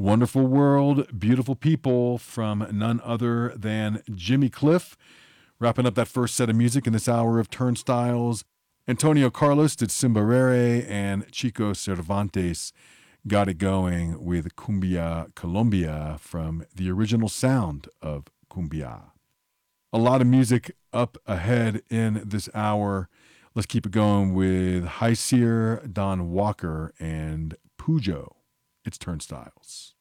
Wonderful World, Beautiful People from none other than Jimmy Cliff. Wrapping up that first set of music in this hour of Turnstiles, Antonio Carlos did Cimbarere, and Chico Cervantes got it going with Cumbia Colombia from the original sound of Cumbia. A lot of music up ahead in this hour. Let's keep it going with High Seer, Don Walker, and Pujo. It's Turnstiles.